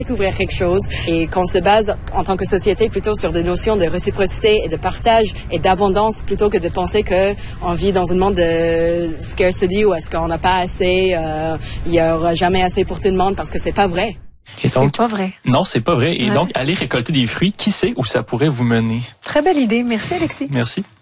découvrir quelque chose et qu'on se base en tant que société plutôt sur des notions de réciprocité et de partage et d'abondance plutôt que de penser qu'on vit dans un monde de scarcity où est-ce qu'on n'a pas assez, il y aura jamais assez pour tout le monde parce que c'est pas vrai. Et donc, c'est pas vrai. Non, c'est pas vrai. Et donc, aller récolter des fruits, qui sait où ça pourrait vous mener? Très belle idée. Merci, Alexis. Merci.